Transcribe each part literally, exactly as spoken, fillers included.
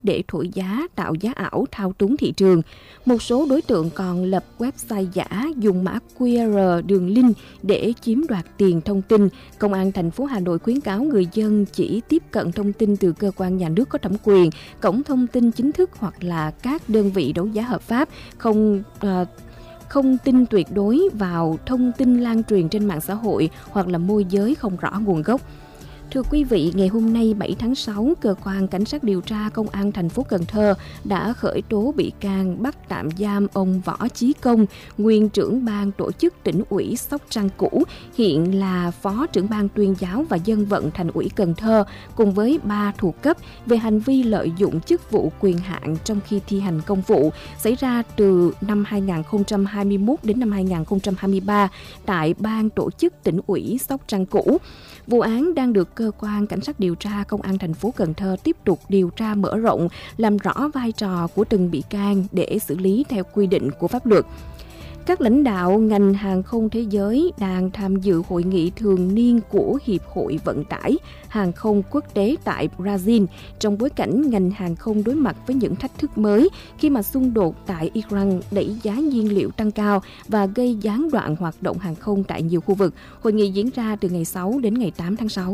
để thổi giá, tạo giá ảo, thao túng thị trường. Một số đối tượng còn lập website giả, dùng mã quy rờ, đường link để chiếm đoạt tiền thông tin. Công an thành phố Hà Nội khuyến cáo người dân chỉ tiếp cận thông tin từ cơ quan nhà nước có thẩm quyền, cổng thông tin chính thức hoặc là các đơn vị đấu giá hợp pháp, không uh, không tin tuyệt đối vào thông tin lan truyền trên mạng xã hội hoặc là môi giới không rõ nguồn gốc. Thưa quý vị, ngày hôm nay bảy tháng sáu, cơ quan cảnh sát điều tra công an thành phố Cần Thơ đã khởi tố bị can, bắt tạm giam ông Võ Chí Công, nguyên trưởng ban tổ chức tỉnh ủy Sóc Trăng cũ, hiện là phó trưởng ban tuyên giáo và dân vận thành ủy Cần Thơ, cùng với ba thuộc cấp về hành vi lợi dụng chức vụ quyền hạn trong khi thi hành công vụ xảy ra từ năm hai nghìn không trăm hai mươi mốt đến năm hai nghìn không trăm hai mươi ba tại ban tổ chức tỉnh ủy Sóc Trăng cũ. Vụ án đang được cơ quan cảnh sát điều tra công an thành phố Cần Thơ tiếp tục điều tra mở rộng, làm rõ vai trò của từng bị can để xử lý theo quy định của pháp luật. Các lãnh đạo ngành hàng không thế giới đang tham dự hội nghị thường niên của Hiệp hội Vận tải Hàng không Quốc tế tại Brazil trong bối cảnh ngành hàng không đối mặt với những thách thức mới khi mà xung đột tại Iran đẩy giá nhiên liệu tăng cao và gây gián đoạn hoạt động hàng không tại nhiều khu vực. Hội nghị diễn ra từ ngày sáu đến ngày tám tháng sáu.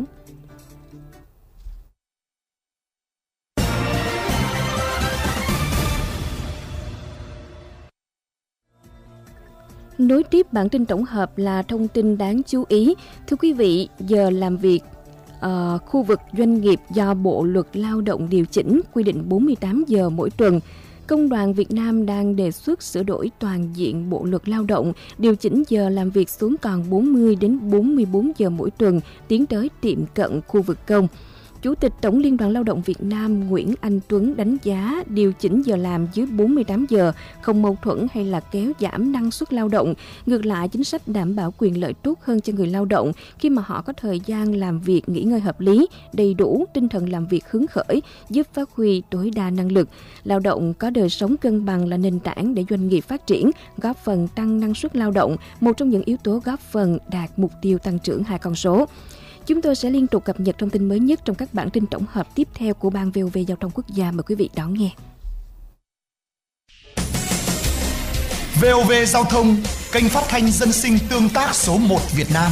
Nối tiếp bản tin tổng hợp là thông tin đáng chú ý. Thưa quý vị, giờ làm việc uh, khu vực doanh nghiệp do Bộ Luật Lao động điều chỉnh quy định bốn mươi tám giờ mỗi tuần. Công đoàn Việt Nam đang đề xuất sửa đổi toàn diện Bộ Luật Lao động, điều chỉnh giờ làm việc xuống còn bốn mươi đến bốn mươi bốn giờ mỗi tuần, tiến tới tiệm cận khu vực công. Chủ tịch Tổng Liên đoàn Lao động Việt Nam Nguyễn Anh Tuấn đánh giá điều chỉnh giờ làm dưới bốn mươi tám giờ không mâu thuẫn hay là kéo giảm năng suất lao động. Ngược lại, chính sách đảm bảo quyền lợi tốt hơn cho người lao động khi mà họ có thời gian làm việc nghỉ ngơi hợp lý, đầy đủ, tinh thần làm việc hứng khởi, giúp phát huy tối đa năng lực. Lao động có đời sống cân bằng là nền tảng để doanh nghiệp phát triển, góp phần tăng năng suất lao động, một trong những yếu tố góp phần đạt mục tiêu tăng trưởng hai con số. Chúng tôi sẽ liên tục cập nhật thông tin mới nhất trong các bản tin tổng hợp tiếp theo của Ban vê o vê Giao thông Quốc gia. Mời quý vị đón nghe. vê o vê Giao thông, kênh phát thanh dân sinh tương tác số một Việt Nam.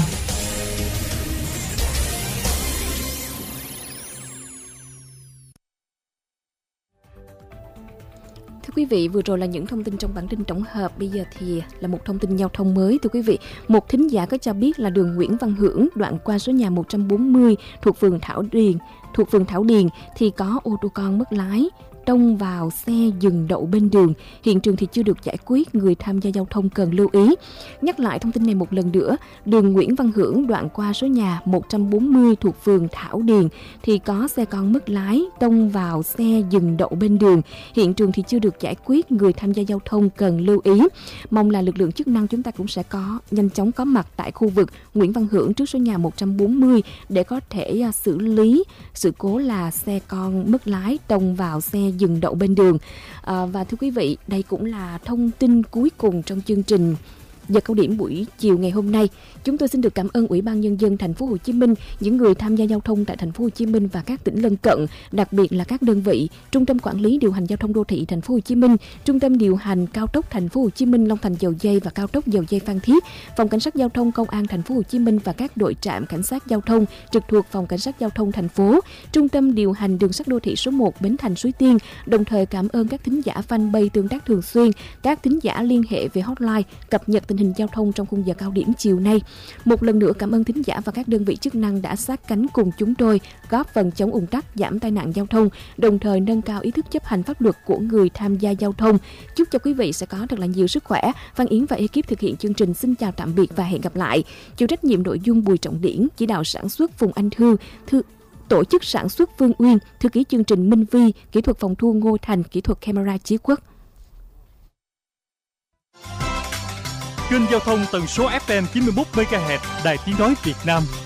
Quý vị, vừa rồi là những thông tin trong bản tin tổng hợp. Bây giờ thì là một thông tin giao thông mới. Thưa quý vị, một thính giả có cho biết là đường Nguyễn Văn Hưởng đoạn qua số nhà một trăm bốn mươi thuộc phường Thảo Điền, thuộc phường Thảo Điền thì có ô tô con mất lái tông vào xe dừng đậu bên đường. Hiện trường thì chưa được giải quyết, người tham gia giao thông cần lưu ý. Nhắc lại thông tin này một lần nữa, đường Nguyễn Văn Hưởng đoạn qua số nhà một trăm bốn mươi thuộc phường Thảo Điền thì có xe con mất lái tông vào xe dừng đậu bên đường. Hiện trường thì chưa được giải quyết, người tham gia giao thông cần lưu ý. Mong là lực lượng chức năng chúng ta cũng sẽ có nhanh chóng có mặt tại khu vực Nguyễn Văn Hưởng trước số nhà một trăm bốn mươi để có thể xử lý sự cố là xe con mất lái tông vào xe dừng đậu bên đường. À, và thưa quý vị, đây cũng là thông tin cuối cùng trong chương trình giờ cao điểm buổi chiều ngày hôm nay. Chúng tôi xin được cảm ơn Ủy ban Nhân dân Thành phố Hồ Chí Minh, những người tham gia giao thông tại Thành phố Hồ Chí Minh và các tỉnh lân cận, đặc biệt là các đơn vị Trung tâm Quản lý điều hành giao thông đô thị Thành phố Hồ Chí Minh, Trung tâm điều hành cao tốc Thành phố Hồ Chí Minh Long Thành Dầu Giây và cao tốc Dầu Giây Phan Thiết, Phòng Cảnh sát Giao thông Công an Thành phố Hồ Chí Minh và các đội trạm cảnh sát giao thông trực thuộc Phòng Cảnh sát Giao thông thành phố, Trung tâm điều hành đường sắt đô thị số một Bến Thành Suối Tiên. Đồng thời cảm ơn các thính giả fanpage tương tác thường xuyên, các thính giả liên hệ về hotline cập nhật tình hình giao thông trong khung giờ cao điểm chiều nay. Một lần nữa cảm ơn thính giả và các đơn vị chức năng đã sát cánh cùng chúng tôi, góp phần chống ùn tắc, giảm tai nạn giao thông, đồng thời nâng cao ý thức chấp hành pháp luật của người tham gia giao thông. Chúc cho quý vị sẽ có thật là nhiều sức khỏe. Phan Yến và ekip thực hiện chương trình xin chào tạm biệt và hẹn gặp lại. Chịu trách nhiệm nội dung Bùi Trọng Điển, chỉ đạo sản xuất Phùng Anh Thư, thư tổ chức sản xuất Phương Uyên, thư ký chương trình Minh Vi, kỹ thuật phòng thu Ngô Thành, kỹ thuật camera Chí Quốc. Kênh giao thông tần số ép em chín mươi mốt mê ga héc Đài Tiếng nói Việt Nam.